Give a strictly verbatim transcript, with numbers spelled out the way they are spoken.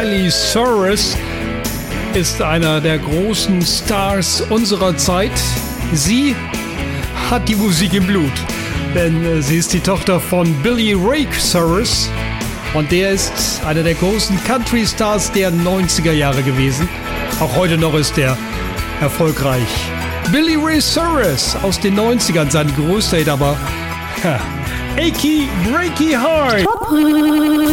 Miley Cyrus ist einer der großen Stars unserer Zeit. Sie hat die Musik im Blut, denn äh, sie ist die Tochter von Billy Ray Cyrus und der ist einer der großen Country-Stars der neunziger Jahre gewesen. Auch heute noch ist er erfolgreich. Billy Ray Cyrus aus den neunzigern, sein größter Hit aber ha, Achy Breaky Heart.